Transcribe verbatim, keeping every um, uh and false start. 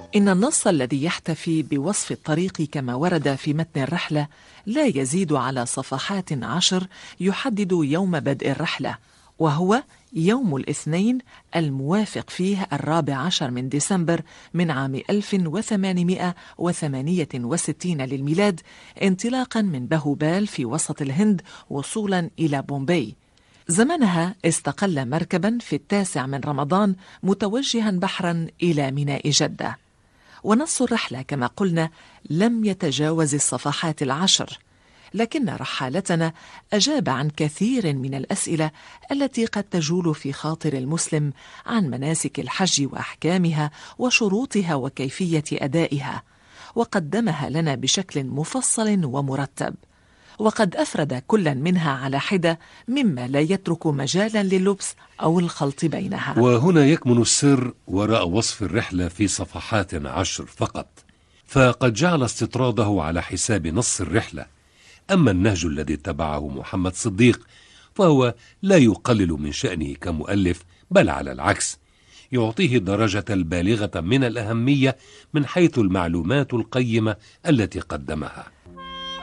إن النص الذي يحتفي بوصف الطريق كما ورد في متن الرحلة لا يزيد على صفحات عشر يحدد يوم بدء الرحلة، وهو يوم الاثنين الموافق فيه الرابع عشر من ديسمبر من عام ألف وثمانمائة وثمانية وستين للميلاد، انطلاقا من بهوبال في وسط الهند وصولا إلى بومباي. زمنها استقل مركبا في التاسع من رمضان متوجها بحرا إلى ميناء جدة. ونص الرحلة كما قلنا لم يتجاوز الصفحات العشر، لكن رحالتنا أجاب عن كثير من الأسئلة التي قد تجول في خاطر المسلم عن مناسك الحج وأحكامها وشروطها وكيفية أدائها، وقدمها لنا بشكل مفصل ومرتب، وقد أفرد كل منها على حدة مما لا يترك مجالا لللبس أو الخلط بينها. وهنا يكمن السر وراء وصف الرحلة في صفحات عشر فقط، فقد جعل استطراده على حساب نص الرحلة. أما النهج الذي اتبعه محمد صديق فهو لا يقلل من شأنه كمؤلف، بل على العكس يعطيه الدرجة البالغة من الأهمية من حيث المعلومات القيمة التي قدمها.